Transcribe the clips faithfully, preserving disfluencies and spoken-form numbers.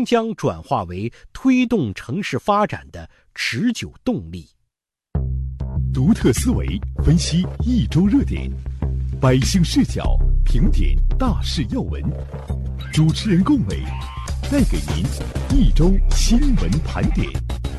将转化为推动城市发展的持久动力。 独特思维分析一周热点，百姓视角评点大事要闻，主持人龚伟带给您一周新闻盘点。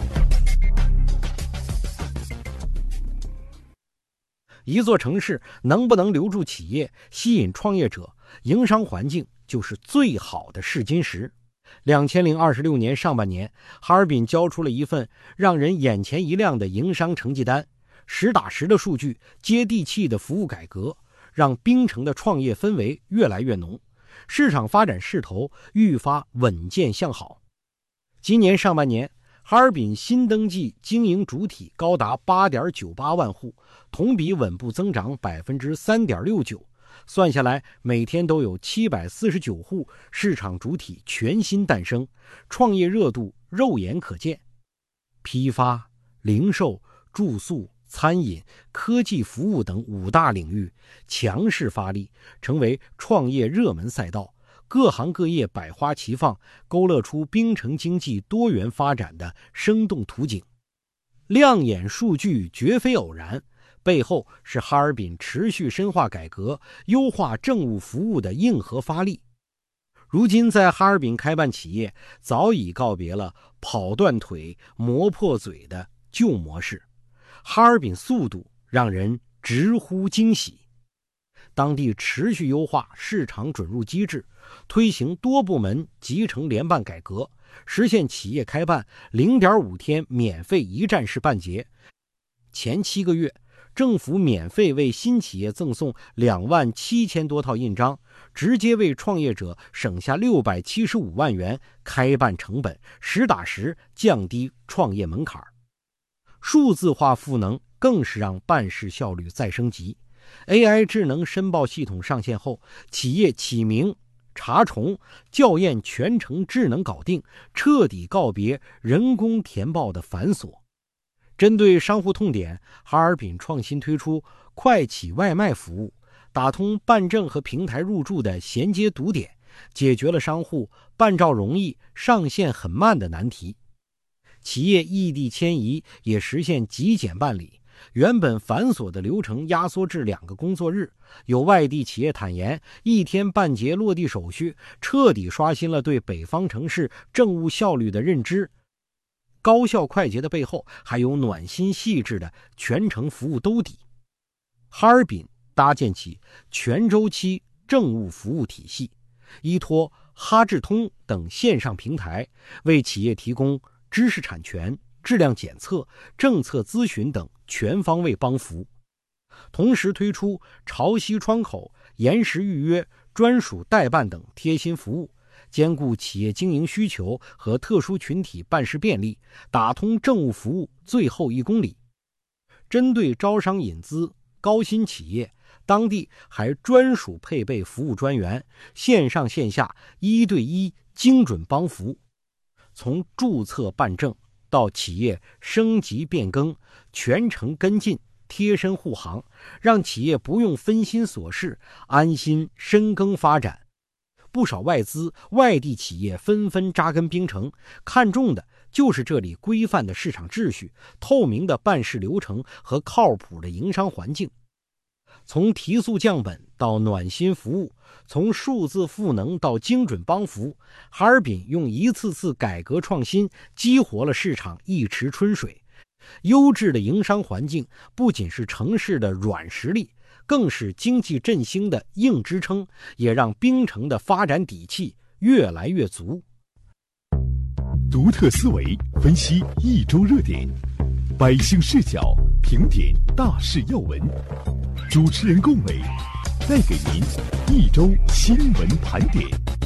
一座城市能不能留住企业、吸引创业者，营商环境就是最好的试金石。两千零二十六年上半年，哈尔滨交出了一份让人眼前一亮的营商成绩单，实打实的数据，接地气的服务改革，让滨城的创业氛围越来越浓，市场发展势头愈发稳健向好。今年上半年，哈尔滨新登记经营主体高达 八点九八万户，同比稳步增长 百分之三点六九， 算下来每天都有七百四十九户市场主体全新诞生，创业热度肉眼可见。批发、零售、住宿、餐饮、科技服务等五大领域强势发力，成为创业热门赛道，各行各业百花齐放，勾勒出滨城经济多元发展的生动图景。亮眼数据绝非偶然，背后是哈尔滨持续深化改革、优化政务服务的硬核发力。如今在哈尔滨开办企业，早已告别了跑断腿、磨破嘴的旧模式，哈尔滨速度让人直呼惊喜。当地持续优化市场准入机制，推行多部门集成联办改革，实现企业开办 零点五 天免费一站式办结。前七个月，政府免费为新企业赠送两万七千多套印章，直接为创业者省下六百七十五万元开办成本，实打实降低创业门槛。数字化赋能更是让办事效率再升级。A I 智能申报系统上线后，企业起名、查重、校验全程智能搞定，彻底告别人工填报的繁琐。针对商户痛点，哈尔滨创新推出快企外卖服务，打通办证和平台入驻的衔接堵点，解决了商户办照容易、上线很慢的难题。企业异地迁移也实现极简办理，原本繁琐的流程压缩至两个工作日。有外地企业坦言，一天办结落地手续，彻底刷新了对北方城市政务效率的认知。高效快捷的背后，还有暖心细致的全程服务兜底。哈尔滨搭建起全周期政务服务体系，依托哈智通等线上平台，为企业提供知识产权、质量检测、政策咨询等全方位帮扶。同时推出潮汐窗口、延时预约、专属代办等贴心服务，兼顾企业经营需求和特殊群体办事便利，打通政务服务最后一公里。针对招商引资、高新企业，当地还专属配备服务专员，线上线下一对一精准帮扶。从注册办证到企业升级变更，全程跟进，贴身护航，让企业不用分心琐事，安心深耕发展。不少外资、外地企业纷纷扎根滨城，看重的就是这里规范的市场秩序、透明的办事流程和靠谱的营商环境。从提速降本到暖心服务，从数字赋能到精准帮扶，哈尔滨用一次次改革创新激活了市场一池春水。优质的营商环境不仅是城市的软实力，更是经济振兴的硬支撑，也让滨城的发展底气越来越足。 独特思维分析一周热点，百姓视角评点大事要闻，主持人龚伟带给您一周新闻盘点。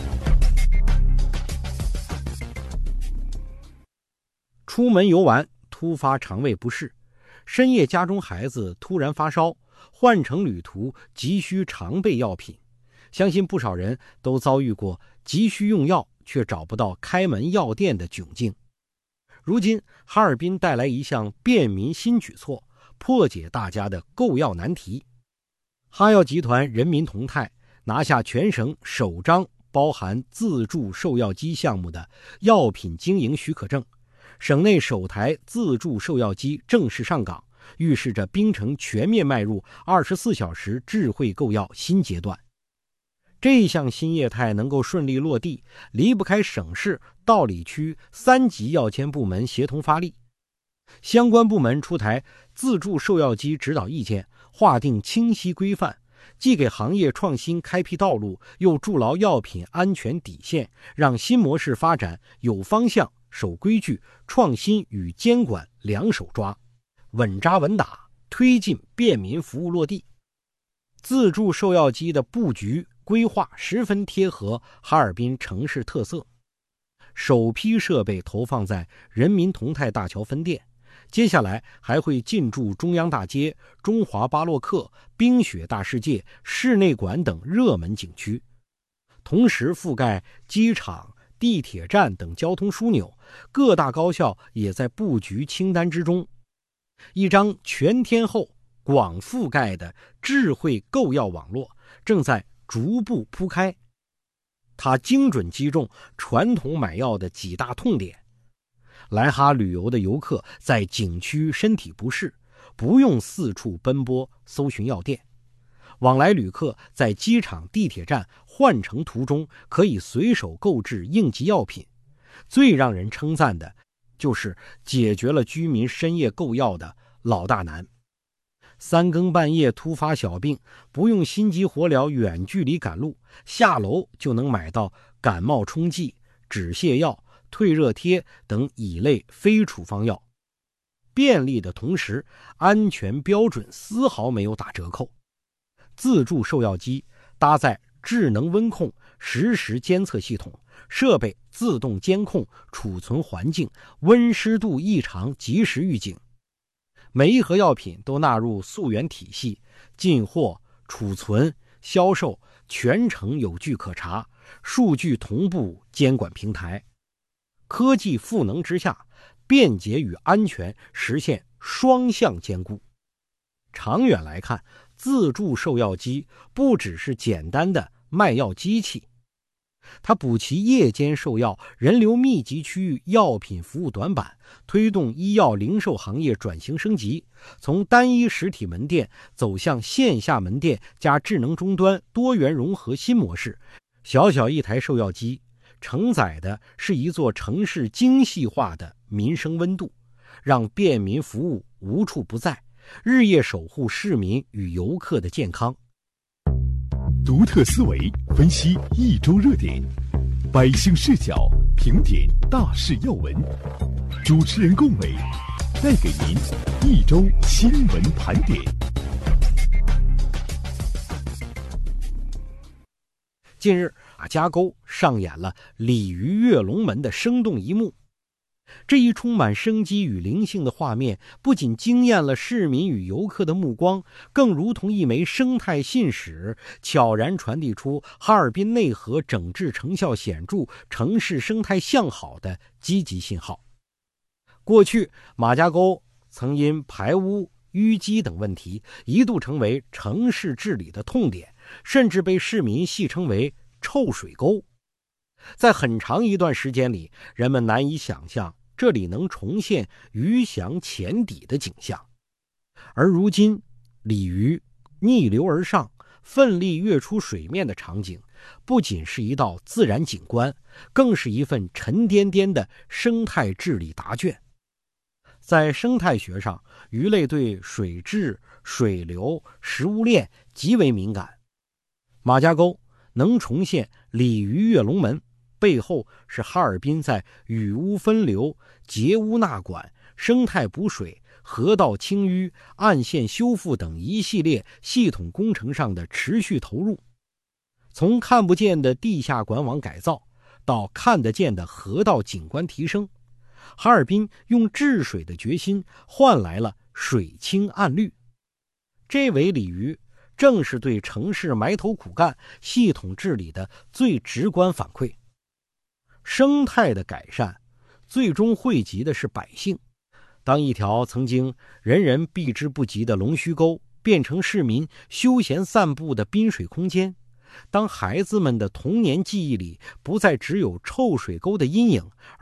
出门游玩突发肠胃不适，深夜家中孩子突然发烧，换乘旅途急需常备药品。相信不少人都遭遇过急需用药却找不到开门药店的窘境。如今哈尔滨带来一项便民新举措，破解大家的购药难题。哈药集团人民同泰拿下全省首张包含自助售药机项目的药品经营许可证，省内首台自助售药机正式上岗，预示着槟城全面迈入二十四小时智慧购药新阶段。这项新业态能够顺利落地，离不开省市、道里区三级药监部门协同发力。相关部门出台自助售药机指导意见，划定清晰规范，既给行业创新开辟道路，又筑牢药品安全底线，让新模式发展有方向、守规矩，创新与监管两手抓，稳扎稳打，推进便民服务落地。自助售药机的布局规划十分贴合哈尔滨城市特色，首批设备投放在人民同泰大桥分店，接下来还会进驻中央大街、中华巴洛克、冰雪大世界、室内馆等热门景区，同时覆盖机场、地铁站等交通枢纽，各大高校也在布局清单之中。一张全天候、广覆盖的智慧购药网络正在逐步铺开，它精准击中传统买药的几大痛点。来哈旅游的游客在景区身体不适，不用四处奔波搜寻药店；往来旅客在机场、地铁站换乘途中可以随手购置应急药品。最让人称赞的就是解决了居民深夜购药的老大难。三更半夜突发小病，不用心急火燎远距离赶路，下楼就能买到感冒冲剂、止泻药、退热贴等乙类非处方药。便利的同时，安全标准丝毫没有打折扣。自助售药机搭载智能温控、实时监测系统，设备自动监控储存环境，温湿度异常及时预警。每一盒药品都纳入溯源体系，进货、储存、销售全程有据可查，数据同步监管平台。科技赋能之下，便捷与安全实现双向兼顾。长远来看，自助售药机不只是简单的卖药机器，它补齐夜间售药、人流密集区域药品服务短板，推动医药零售行业转型升级，从单一实体门店走向线下门店加智能终端多元融合新模式。小小一台售药机承载的是一座城市精细化的民生温度，让便民服务无处不在，日夜守护市民与游客的健康。 独特思维分析一周热点，百姓视角评点大事要闻，主持人龚伟带给您一周新闻盘点。 近日，马家沟上演了鲤鱼跃龙门的生动一幕。这一充满生机与灵性的画面，不仅惊艳了市民与游客的目光，更如同一枚生态信使，悄然传递出哈尔滨内河整治成效显著、城市生态向好的积极信号。过去，马家沟曾因排污、淤积等问题，一度成为城市治理的痛点，甚至被市民戏称为臭水沟。在很长一段时间里，人们难以想象这里能重现鱼翔浅底的景象。而如今，鲤鱼逆流而上，奋力跃出水面的场景，不仅是一道自然景观，更是一份沉甸甸的生态治理答卷。在生态学上，鱼类对水质、水流、食物链极为敏感。马家沟能重现鲤鱼跃龙门，背后是哈尔滨在雨污分流、截污纳管、生态补水、河道清淤、岸线修复等一系列系统工程上的持续投入。从看不见的地下管网改造到看得见的河道景观提升，哈尔滨用治水的决心换来了水清岸绿。这尾鲤鱼正是对城市埋头苦干、系统治理的最直观反馈。生态的改善最终惠及的是百姓。当一条曾经人人避之不及的龙须沟变成市民休闲散步的滨水空间， 当孩子们的童年记忆里不再只有臭水沟的阴影，